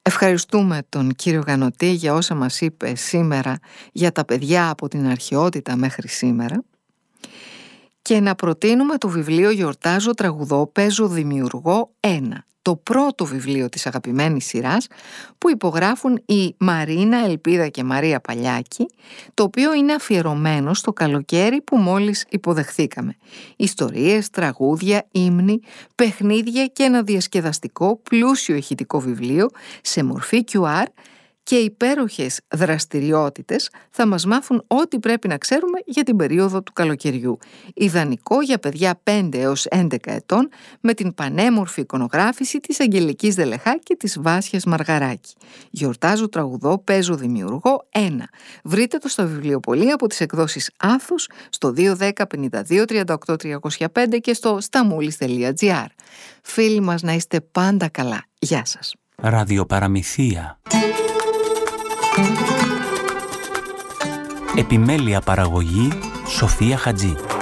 Ευχαριστούμε τον κύριο Γανωτή για όσα μας είπε σήμερα για τα παιδιά από την αρχαιότητα μέχρι σήμερα. Και να προτείνουμε το βιβλίο «Γιορτάζω, τραγουδώ, παίζω, δημιουργώ 1». Το πρώτο βιβλίο της αγαπημένης σειράς που υπογράφουν η Μαρίνα, Ελπίδα και Μαρία Παλιάκη, το οποίο είναι αφιερωμένο στο καλοκαίρι που μόλις υποδεχθήκαμε. Ιστορίες, τραγούδια, ύμνοι, παιχνίδια και ένα διασκεδαστικό πλούσιο ηχητικό βιβλίο σε μορφή QR και υπέροχες δραστηριότητες θα μας μάθουν ό,τι πρέπει να ξέρουμε για την περίοδο του καλοκαιριού. Ιδανικό για παιδιά 5 έως 11 ετών με την πανέμορφη εικονογράφηση της Αγγελικής Δελεχά και της Βάσιας Μαργαράκη. Γιορτάζω, τραγουδώ, παίζω, δημιουργώ 1. Βρείτε το στα βιβλιοπωλεία από τις εκδόσεις Άθος στο 210 52 38 305 και στο stamoulis.gr. Φίλοι μας, να είστε πάντα καλά. Γεια σας. Ραδιοπαραμυθία. Επιμέλεια παραγωγή Σοφία Χατζή.